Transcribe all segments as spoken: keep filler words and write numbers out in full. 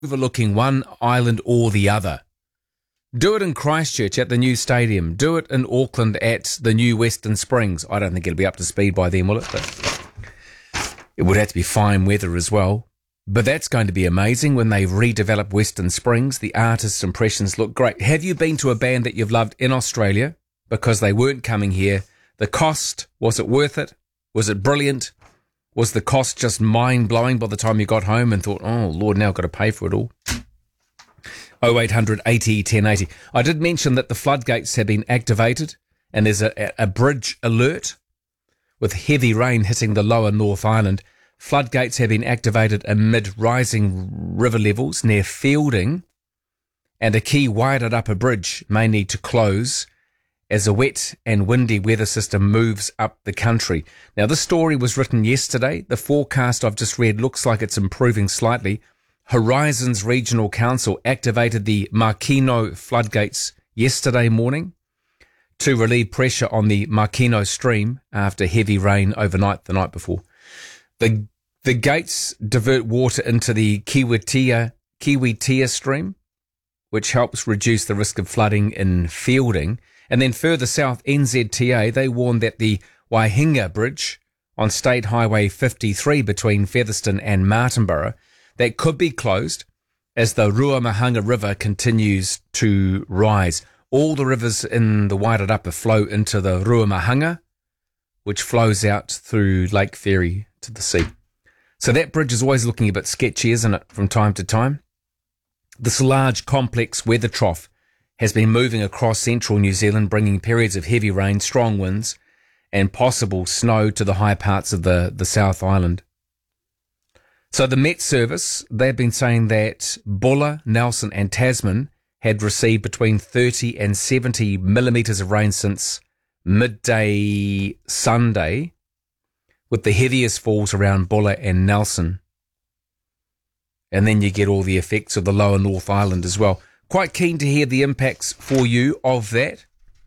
overlooking one island or the other. Do it in Christchurch at the new stadium. Do it in Auckland at the new Western Springs. I don't think it'll be up to speed by then, will it? But it would have to be fine weather as well. But that's going to be amazing when they redevelop Western Springs. The artist's impressions look great. Have you been to a band that you've loved in Australia because they weren't coming here? The cost, was it worth it? Was it brilliant? Was the cost just mind-blowing by the time you got home and thought, oh, Lord, now I've got to pay for it all? oh eight hundred eighty ten eighty. I did mention that the floodgates have been activated and there's a, a bridge alert with heavy rain hitting the lower North Island. Floodgates have been activated amid rising river levels near Fielding, and a key wired upper bridge may need to close as a wet and windy weather system moves up the country. Now, this story was written yesterday. The forecast I've just read looks like it's improving slightly. Horizons Regional Council activated the Makino floodgates yesterday morning to relieve pressure on the Makino stream after heavy rain overnight the night before. The the gates divert water into the Kiwitea, Kiwitea stream, which helps reduce the risk of flooding in Fielding. And then further south, N Z T A, they warned that the Waihinga Bridge on State Highway fifty-three between Featherston and Martinborough, that could be closed as the Ruamahanga River continues to rise. All the rivers in the Wairarapa flow into the Ruamahanga, which flows out through Lake Ferry to the sea. So that bridge is always looking a bit sketchy, isn't it, from time to time? This large, complex weather trough has been moving across central New Zealand, bringing periods of heavy rain, strong winds, and possible snow to the high parts of the, the South Island. So the Met Service, they've been saying that Buller, Nelson and Tasman had received between thirty and seventy millimetres of rain since midday Sunday, with the heaviest falls around Buller and Nelson. And then you get all the effects of the lower North Island as well. Quite keen to hear the impacts for you of that.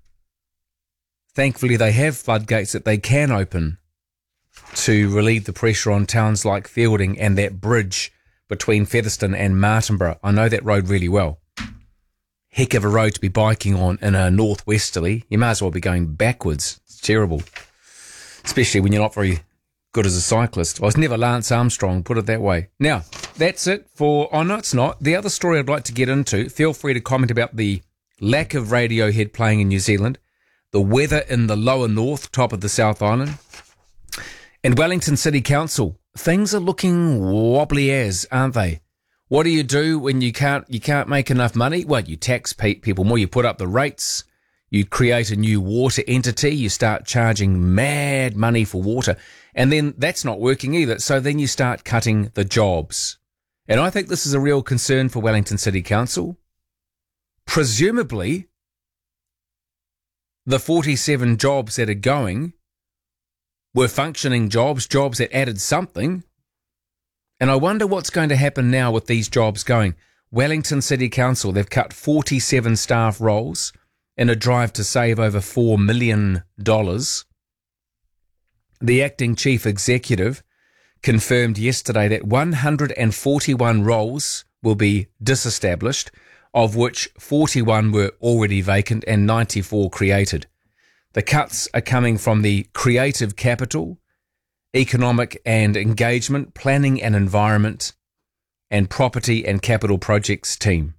Thankfully, they have floodgates that they can open to relieve the pressure on towns like Fielding and that bridge between Featherston and Martinborough. I know that road really well. Heck of a road to be biking on in a northwesterly. You might as well be going backwards. It's terrible. Especially when you're not very good as a cyclist. I was never Lance Armstrong, put it that way. Now, that's it for... Oh, no, it's not. The other story I'd like to get into, feel free to comment about the lack of Radiohead playing in New Zealand, the weather in the lower north, top of the South Island, and Wellington City Council. Things are looking wobbly as, aren't they? What do you do when you can't you can't make enough money? Well, you tax people more, you put up the rates, you create a new water entity, you start charging mad money for water, and then that's not working either. So then you start cutting the jobs. And I think this is a real concern for Wellington City Council. Presumably, the forty-seven jobs that are going were functioning jobs, jobs that added something. And I wonder what's going to happen now with these jobs going. Wellington City Council, they've cut forty-seven staff roles in a drive to save over four million dollars. The acting chief executive confirmed yesterday that one hundred forty-one roles will be disestablished, of which forty-one were already vacant and ninety-four created. The cuts are coming from the creative capital, economic and engagement, planning and environment, and property and capital projects team.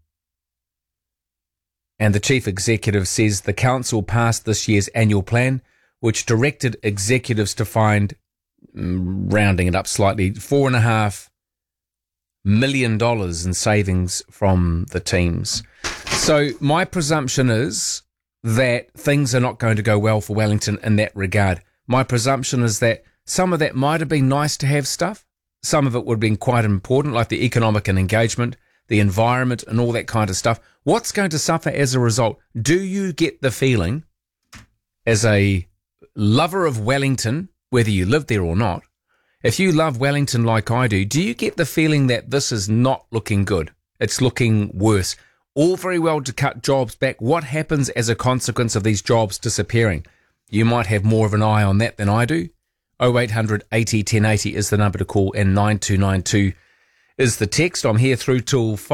And the chief executive says the council passed this year's annual plan, which directed executives to find, rounding it up slightly, four and a half million dollars in savings from the teams. So my presumption is that things are not going to go well for Wellington in that regard. My presumption is that some of that might have been nice to have stuff. Some of it would have been quite important, like the economic and engagement, the environment and all that kind of stuff. What's going to suffer as a result? Do you get the feeling, as a lover of Wellington, whether you live there or not, if you love Wellington like I do, do you get the feeling that this is not looking good? It's looking worse. All very well to cut jobs back. What happens as a consequence of these jobs disappearing? You might have more of an eye on that than I do. oh eight hundred eighty ten eighty is the number to call, and nine two nine two is the text. I'm here through till